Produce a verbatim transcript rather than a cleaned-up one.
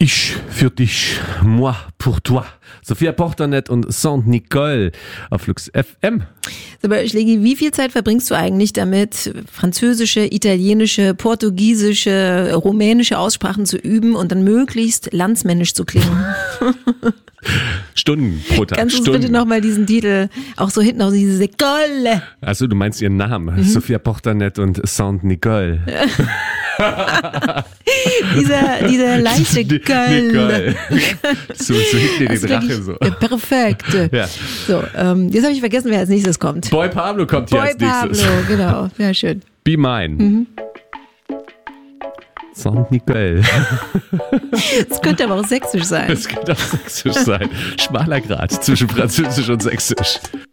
Ich für dich, moi pour toi. Sophia Porternet und Saint-Nicole auf Flux F M. Aber Schlegi, wie viel Zeit verbringst du eigentlich damit, französische, italienische, portugiesische, rumänische Aussprachen zu üben und dann möglichst landsmännisch zu klingen? Stunden pro Tag. Kannst du uns Stunden. bitte nochmal diesen Titel, auch so hinten, auch diese Sekolle. Also du meinst ihren Namen, mhm. Sophia Porternet und Saint-Nicole. dieser, dieser leichte Göll. so, so hinten in den Drache so. Perfekt. Ja. So, ähm, jetzt habe ich vergessen, wer als nächstes kommt. Boy Pablo kommt hier Boy als nächstes. Pablo, genau. Sehr schön. Be mine. Mhm. Saint-Nicole. Das könnte aber auch sächsisch sein. Das könnte auch sächsisch sein. Schmaler Grat zwischen Französisch und Sächsisch.